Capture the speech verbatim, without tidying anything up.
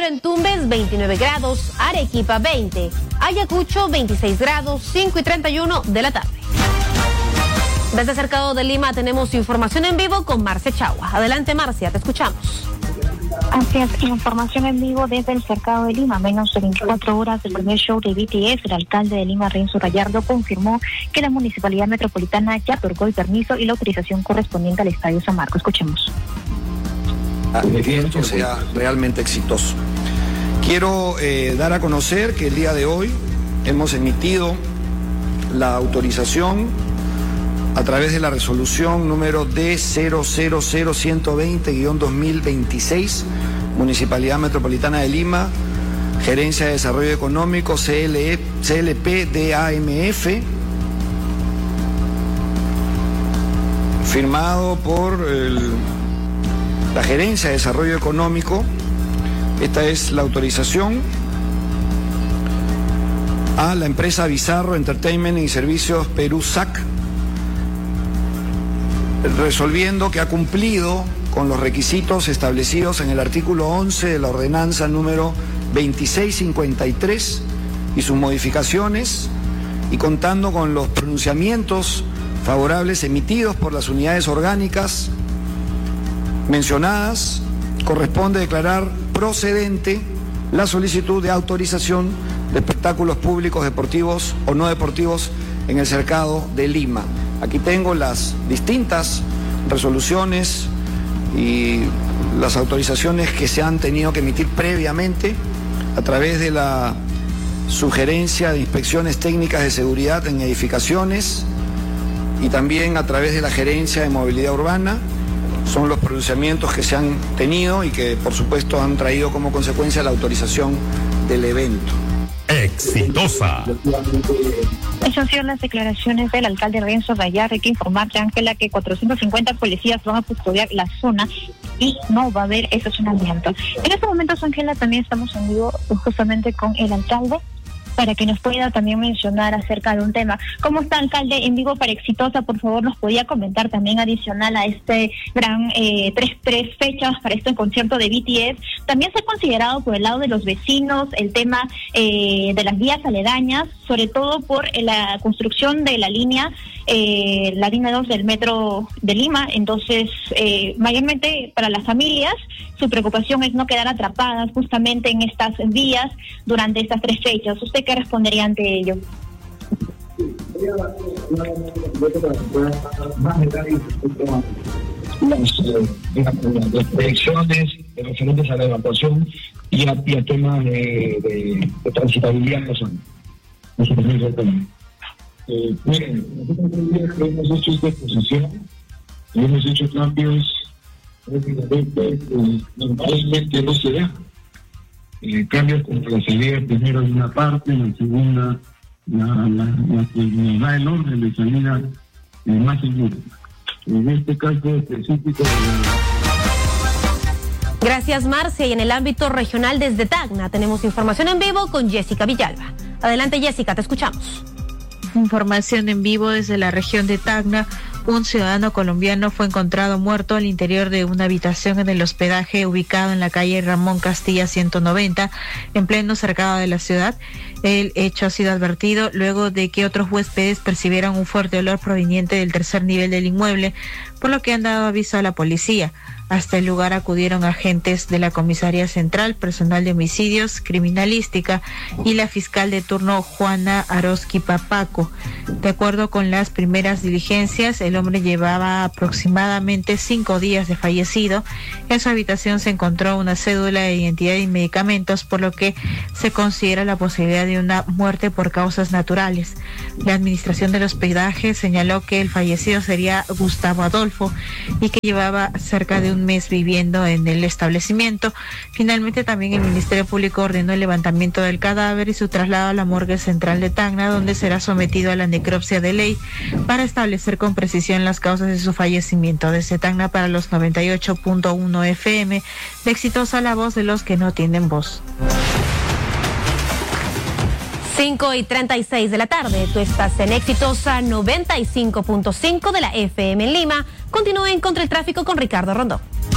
temperatura en Tumbes veintinueve grados, Arequipa veinte, Ayacucho veintiséis grados, cinco y treinta y uno de la tarde. Desde el Cercado de Lima tenemos información en vivo con Marcia Chagua. Adelante, Marcia, te escuchamos. Así es, información en vivo desde el Cercado de Lima. Menos de veinticuatro horas del primer show de B T S, el alcalde de Lima, Renzo Gallardo, confirmó que la Municipalidad Metropolitana ya otorgó el permiso y la autorización correspondiente al Estadio San Marcos. Escuchemos. Que esto sea realmente exitoso. Quiero eh, dar a conocer que el día de hoy hemos emitido la autorización a través de la resolución número D cero cero cero uno dos cero guión dos mil veintiséis, Municipalidad Metropolitana de Lima, Gerencia de Desarrollo Económico, C L E, C L P D A M F, firmado por el, la Gerencia de Desarrollo Económico. Esta es la autorización a la empresa Bizarro Entertainment y Servicios Perú S A C, resolviendo que ha cumplido con los requisitos establecidos en el artículo once de la ordenanza número veintiséis cincuenta y tres y sus modificaciones, y contando con los pronunciamientos favorables emitidos por las unidades orgánicas mencionadas, corresponde declarar procedente la solicitud de autorización de espectáculos públicos, deportivos o no deportivos en el Cercado de Lima. Aquí tengo las distintas resoluciones y las autorizaciones que se han tenido que emitir previamente a través de la Sugerencia de Inspecciones Técnicas de Seguridad en Edificaciones y también a través de la Gerencia de Movilidad Urbana. Son los pronunciamientos que se han tenido y que por supuesto han traído como consecuencia la autorización del evento. Exitosa. Esas han sido las declaraciones del alcalde Renzo Gallardo. Hay que informarte, Ángela, que cuatrocientos cincuenta policías van a custodiar la zona y no va a haber estacionamiento. En estos momentos, Ángela, también estamos en vivo justamente con el alcalde para que nos pueda también mencionar acerca de un tema. ¿Cómo está, alcalde? En vivo para Exitosa, por favor, nos podía comentar también adicional a este gran eh, tres, tres fechas para este concierto de B T S. También se ha considerado por el lado de los vecinos el tema eh, de las vías aledañas, sobre todo por eh, la construcción de la línea, eh, la línea dos del metro de Lima. Entonces, eh, mayormente para las familias, su preocupación es no quedar atrapadas justamente en estas vías durante estas tres fechas. ¿Usted qué respondería ante ello? Las, eh, las proyecciones referentes a la evacuación y a, y a temas de, de, de transitabilidad en la zona. Eh, miren, nosotros hemos hecho esta exposición y hemos hecho cambios prácticamente eh, normalmente no se da. Eh, cambios como la salida primero de una parte, la segunda, la, la, la que nos da el orden de salida eh, más seguro. En este caso específico. Eh... Gracias, Marcia. Y en el ámbito regional desde Tacna tenemos información en vivo con Jessica Villalba. Adelante, Jessica, te escuchamos. Información en vivo desde la región de Tacna. Un ciudadano colombiano fue encontrado muerto al interior de una habitación en el hospedaje ubicado en la calle Ramón Castilla ciento noventa, en pleno cercado de la ciudad. El hecho ha sido advertido luego de que otros huéspedes percibieran un fuerte olor proveniente del tercer nivel del inmueble, por lo que han dado aviso a la policía. Hasta el lugar acudieron agentes de la Comisaría Central, personal de homicidios, criminalística y la fiscal de turno Juana Aroski Papaco. De acuerdo con las primeras diligencias, el hombre llevaba aproximadamente cinco días de fallecido. En su habitación se encontró una cédula de identidad y medicamentos, por lo que se considera la posibilidad de una muerte por causas naturales. La administración del hospedaje señaló que el fallecido sería Gustavo Adolfo y que llevaba cerca de un mes viviendo en el establecimiento. Finalmente, también el Ministerio Público ordenó el levantamiento del cadáver y su traslado a la morgue central de Tacna, donde será sometido a la necropsia de ley para establecer con precisión las causas de su fallecimiento. Desde Tacna para los noventa y ocho punto uno F M, de Exitosa, la voz de los que no tienen voz. cinco y treinta y seis de la tarde, tú estás en Exitosa noventa y cinco punto cinco de la F M en Lima. Continúen contra el tráfico con Ricardo Rondón.